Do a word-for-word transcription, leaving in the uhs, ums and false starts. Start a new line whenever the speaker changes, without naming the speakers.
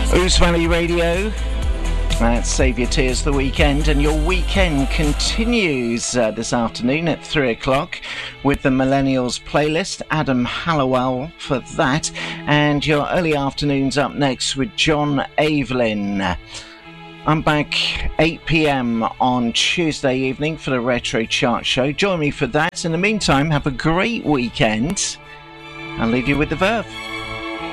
Ouse Valley Radio. That's Save Your Tears for the Weekend, and your weekend continues uh, this afternoon at three o'clock with the Millennials playlist. Adam Hallowell for that, and your early afternoons up next with John Evelyn. I'm back eight p.m. on Tuesday evening for the Retro Chart Show. Join me for that. In the meantime, have a great weekend. I'll leave you with the Verve.